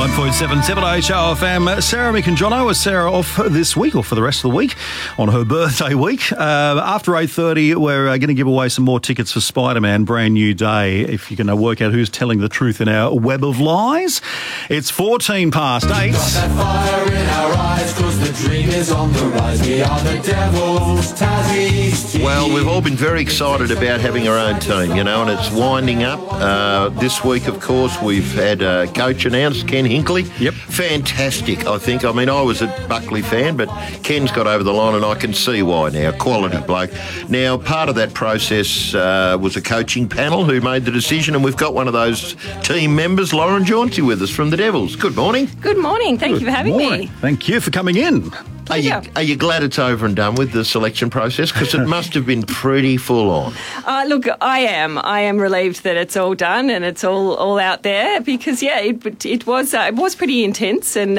99.7 7HRFM. Sarah, Mick and Jono. Is Sarah off this week or for the rest of the week on her birthday week? After 8:30, we're going to give away some more tickets for Spider-Man Brand New Day. If you can work out who's telling the truth in our web of lies. It's 14 past 8. Got that fire in our eyes, 'cause the dream is on the rise. We are the Devils, Tassie's team. Well, we've all been very excited about having our own team, you know, and it's winding up. This week, of course, we've had a coach announced, Ken Hinkley. Yep. Fantastic, I think. I mean, I was a Buckley fan, but Ken's got over the line, and I can see why now. Quality bloke. Now, part of that process was a coaching panel who made the decision, and we've got one of those team members, Lauren Jauncey, with us from the Devils. Good morning. Good morning. Thank you for having Morning. me. Thank you for coming in. Are you glad it's over and done with, the selection process? Because it must have been pretty full on. Look, I am relieved that it's all done and it's all out there because it was pretty intense. And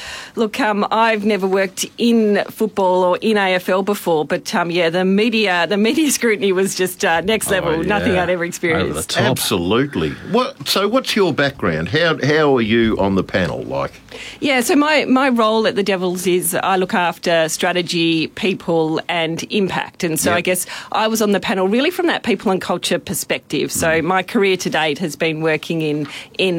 I've never worked in football or in AFL before, but the media scrutiny was just next level. Yeah. Nothing I'd ever Over the experienced. top. Absolutely. So what's your background? How are you on the panel like? Yeah, so my role at the Devils is I look after strategy, people and impact. And so Yep. I guess I was on the panel really from that people and culture perspective. So my career to date has been working in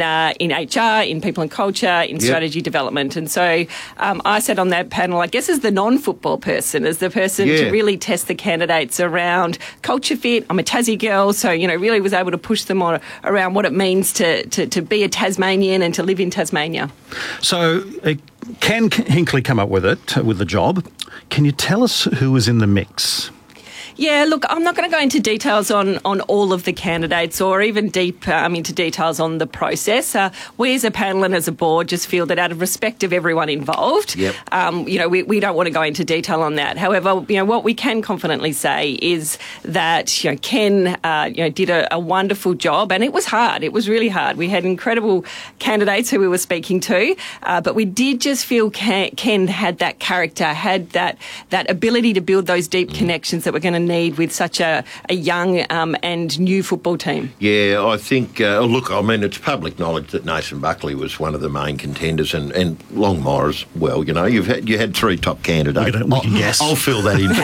HR, in people and culture, in strategy development. And so I sat on that panel, I guess, as the non-football person, as the person to really test the candidates around culture fit. I'm a Tassie girl, so, really was able to push them on around what it means to be a Tasmanian and to live in Tasmania. So, can Hinkley come up with the job? Can you tell us who was in the mix? Yeah, look, I'm not going to go into details on all of the candidates or even deep into details on the process. We as a panel and as a board just feel that out of respect of everyone involved, we don't want to go into detail on that. However, what we can confidently say is that, Ken, did a wonderful job, and it was hard. It was really hard. We had incredible candidates who we were speaking to, but we did just feel Ken had that character, had that ability to build those deep connections that we're going to need with such a young and new football team. Yeah, I think, it's public knowledge that Nathan Buckley was one of the main contenders and Longmire as well. You had three top candidates. We can guess. I'll fill that in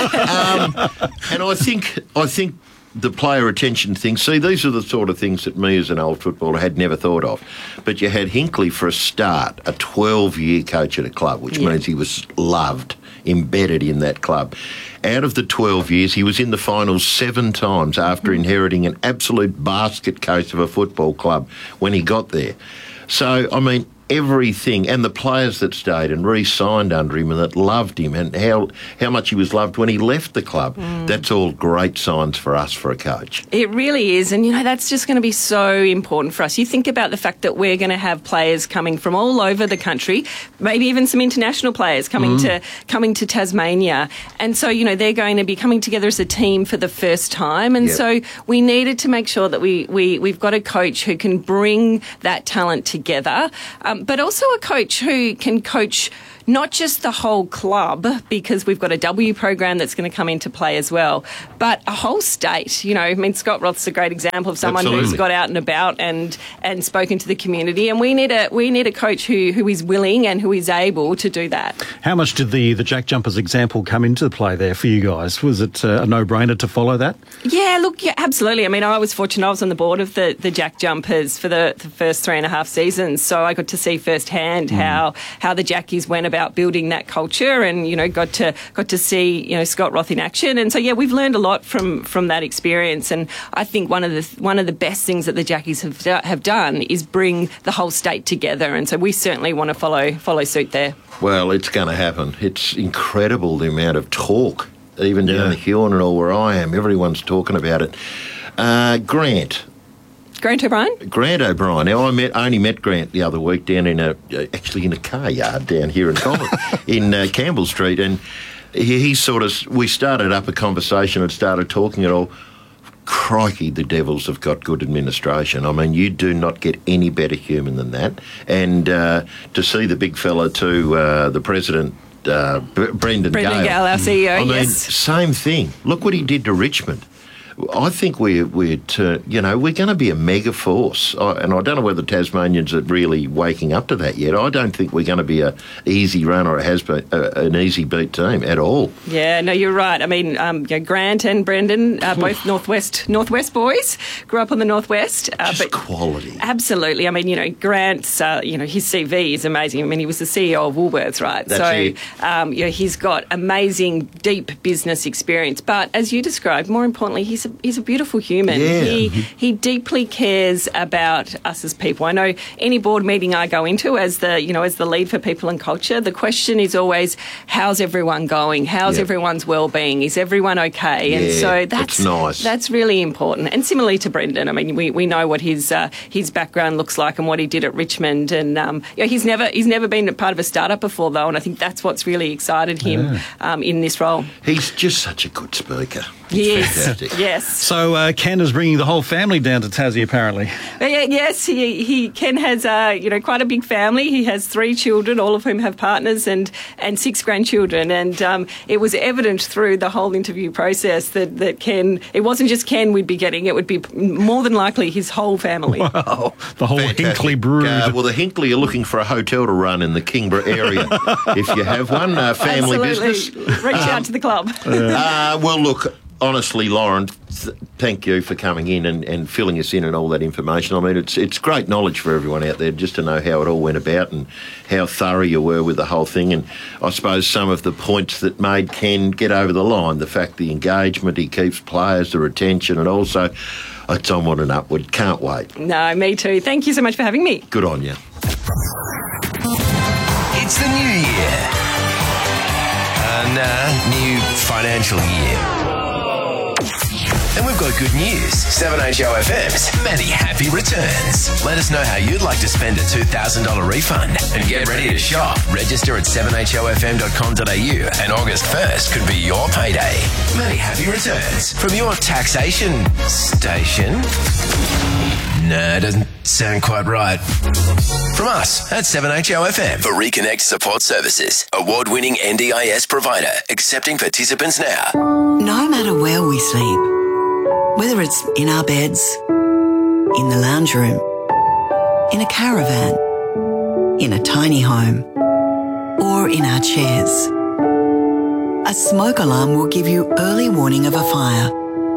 for you. And I think the player retention thing, see, these are the sort of things that me as an old footballer had never thought of. But you had Hinkley for a start, a 12-year coach at a club, which means he was loved, embedded in that club. Out of the 12 years, he was in the finals 7 times after inheriting an absolute basket case of a football club when he got there. So, everything, and the players that stayed and re-signed under him and that loved him, and how much he was loved when he left the club. That's all great signs for us for a coach. It really is, and that's just going to be so important for us. You think about the fact that we're going to have players coming from all over the country, maybe even some international players coming to Tasmania, and so they're going to be coming together as a team for the first time, and so we needed to make sure that we've got a coach who can bring that talent together. But also a coach who can coach not just the whole club, because we've got a W program that's going to come into play as well, but a whole state. Scott Roth's a great example of someone who's got out and about and spoken to the community, and we need a coach who is willing and who is able to do that. How much did the Jack Jumpers example come into play there for you guys? Was it a no-brainer to follow that? Yeah, absolutely. I was fortunate. I was on the board of the Jack Jumpers for the first 3.5 seasons, so I got to see firsthand how the Jackies went about building that culture, and got to see Scott Roth in action, and so we've learned a lot from that experience. And I think one of the best things that the Jackies have done is bring the whole state together, and so we certainly want to follow suit there. Well, it's going to happen. It's incredible the amount of talk, even down the Huon and all where I am. Everyone's talking about it. Grant O'Brien. Now, I only met Grant the other week down in a car yard down here in Campbell Street, and we started up a conversation and started talking at all. Crikey, the Devils have got good administration. You do not get any better human than that. And to see the big fella too, the president, Brendan Gale, our CEO, same thing. Look what he did to Richmond. I think we're going to be a mega force, and I don't know whether Tasmanians are really waking up to that yet. I don't think we're going to be an easy run or an easy beat team at all. Yeah, no, you're right. I mean, Grant and Brendan, both Northwest boys, grew up on the Northwest. Just quality. Absolutely. I mean, Grant's, his CV is amazing. I mean, he was the CEO of Woolworths, right? That's it. He's got amazing, deep business experience. But as you described, more importantly, he's a beautiful human. Yeah. He deeply cares about us as people. I know any board meeting I go into as the lead for people and culture, the question is always, how's everyone going? How's everyone's well-being? Is everyone okay? And so that's nice. That's really important. And similarly to Brendan, I mean, we know what his background looks like and what he did at Richmond. And he's never been a part of a startup before, though, and I think that's what's really excited him in this role. He's just such a good speaker. Yes, yes. So Ken is bringing the whole family down to Tassie, apparently. Yes, Ken has quite a big family. He has 3 children, all of whom have partners, and 6 grandchildren. And it was evident through the whole interview process that Ken, it wasn't just Ken we'd be getting; it would be more than likely his whole family. Wow, the whole Fantastic. Hinkley brood. Well, the Hinkley are looking for a hotel to run in the Kingborough area. If you have one, family Absolutely. business. Reach out to the club. Well, look. Honestly, Lauren, thank you for coming in and filling us in and all that information. I mean, it's great knowledge for everyone out there just to know how it all went about and how thorough you were with the whole thing. And I suppose some of the points that made Ken get over the line, the fact the engagement, he keeps players, the retention, and also it's onward and upward. Can't wait. No, me too. Thank you so much for having me. Good on you. It's the new year. New financial year. And we've got good news. 7HOFM's Matty Happy returns. Let us know how you'd like to spend a $2,000 refund. And get ready to shop. Register at 7HOFM.com.au and August 1st could be your payday. Matty Happy returns from your taxation station. No, doesn't sound quite right. From us at 7HOFM. For Reconnect Support Services, award-winning NDIS provider, accepting participants now. No matter where we sleep, whether it's in our beds, in the lounge room, in a caravan, in a tiny home, or in our chairs, a smoke alarm will give you early warning of a fire.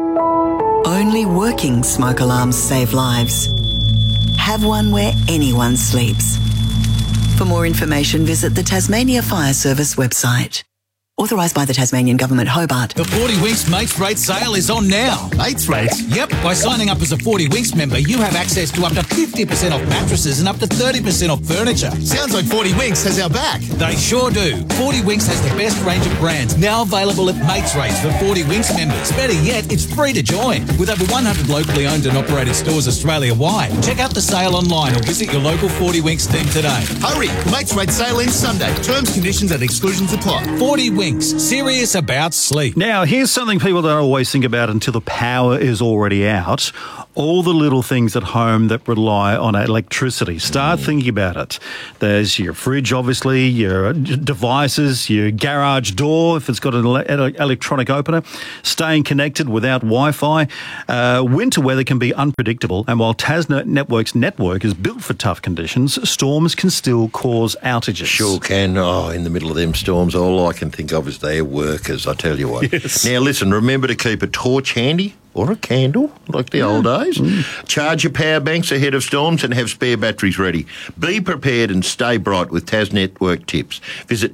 Only working smoke alarms save lives. Have one where anyone sleeps. For more information, visit the Tasmania Fire Service website. Authorised by the Tasmanian Government, Hobart. The 40 Winks Mates Rate sale is on now. Mates rates? Yep, by signing up as a 40 Winks member, you have access to up to 50% off mattresses and up to 30% off furniture. Sounds like 40 Winks has our back. They sure do. 40 Winks has the best range of brands, now available at Mates Rates for 40 Winks members. Better yet, it's free to join. With over 100 locally owned and operated stores Australia-wide. Check out the sale online or visit your local 40 Winks team today. Hurry! Mates rate sale ends Sunday. Terms, conditions and exclusions apply. 40 Winks. Serious about sleep. Now, here's something people don't always think about until the power is already out. All the little things at home that rely on electricity. Start thinking about it. There's your fridge, obviously, your devices, your garage door, if it's got an electronic opener, staying connected without Wi-Fi. Winter weather can be unpredictable, and while Tasnet Network's network is built for tough conditions, storms can still cause outages. Sure can. Oh, in the middle of them storms, all I can think of is their workers, I tell you what. Yes. Now, listen, remember to keep a torch handy or a candle, like the old days. Charge your power banks ahead of storms and have spare batteries ready. Be prepared and stay bright with Tas Network tips. Visit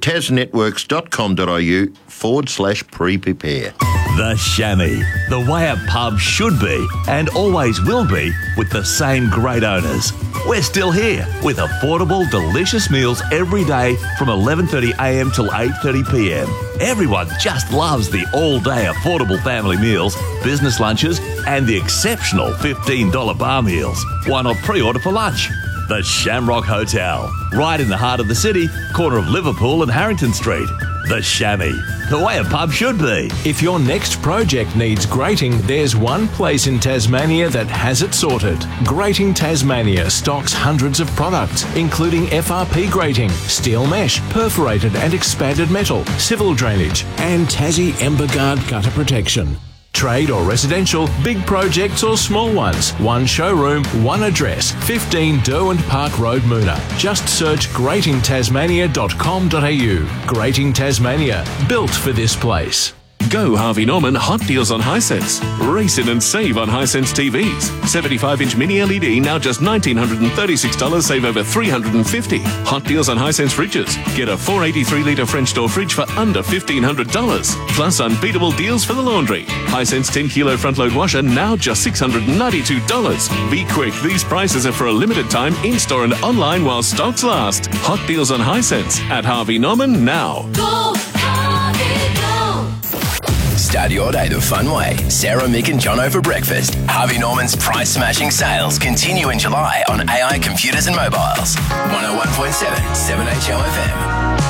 tasnetworks.com.au/pre-prepare. The Chamois, the way a pub should be and always will be, with the same great owners. We're still here with affordable, delicious meals every day from 11:30am till 8:30pm. Everyone just loves the all-day affordable family meals, business lunches and the exceptional $15 bar meals. Why not pre-order for lunch? The Shamrock Hotel, right in the heart of the city, corner of Liverpool and Harrington Street. The Chamois, the way a pub should be. If your next project needs grating, there's one place in Tasmania that has it sorted. Grating Tasmania stocks hundreds of products, including FRP grating, steel mesh, perforated and expanded metal, civil drainage, and Tassie Ember Guard gutter protection. Trade or residential, big projects or small ones. One showroom, one address. 15 Derwent Park Road, Moona. Just search gratingtasmania.com.au. Grating Tasmania, built for this place. Go Harvey Norman hot deals on Hisense. Race in and save on Hisense TVs. 75-inch mini LED now just $1,936, save over $350. Hot deals on Hisense fridges. Get a 483-litre French door fridge for under $1,500. Plus unbeatable deals for the laundry. Hisense 10-kilo front-load washer now just $692. Be quick, these prices are for a limited time in-store and online while stocks last. Hot deals on Hisense at Harvey Norman now. Go, Harvey, go. Start your day the fun way. Sarah, Mick and Jono for breakfast. Harvey Norman's price-smashing sales continue in July on AI computers and mobiles. 101.7 7HO FM.